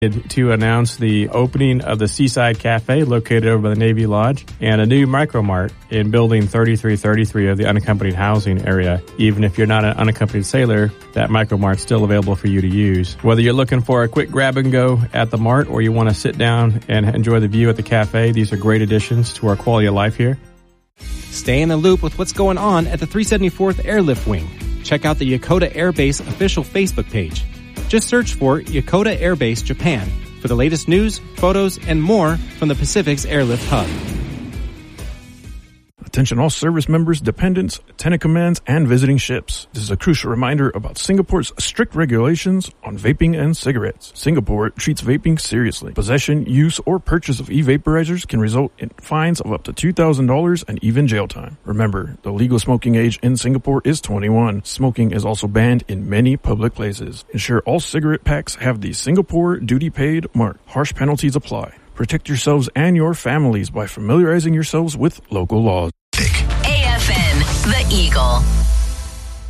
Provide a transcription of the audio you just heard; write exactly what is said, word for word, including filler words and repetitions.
to announce the opening of the Seaside Cafe located over by the Navy Lodge and a new Micro-Mart in building thirty-three thirty-three of the unaccompanied housing area. Even if you're not an unaccompanied sailor, that Micro-Mart's still available for you to use. Whether you're looking for a quick grab and go at the Mart or you want to sit down and enjoy the view at the cafe, these are great additions to our quality of life here. Stay in the loop with what's going on at the three seventy-fourth Airlift Wing. Check out the Yokota Air Base official Facebook page. Just search for Yokota Air Base Japan for the latest news, photos, and more from the Pacific's Airlift Hub. Attention all service members, dependents, tenant commands, and visiting ships. This is a crucial reminder about Singapore's strict regulations on vaping and cigarettes. Singapore treats vaping seriously. Possession, use, or purchase of e-vaporizers can result in fines of up to two thousand dollars and even jail time. Remember, the legal smoking age in Singapore is twenty-one. Smoking is also banned in many public places. Ensure all cigarette packs have the Singapore Duty Paid mark. Harsh penalties apply. Protect yourselves and your families by familiarizing yourselves with local laws. A F N, The Eagle.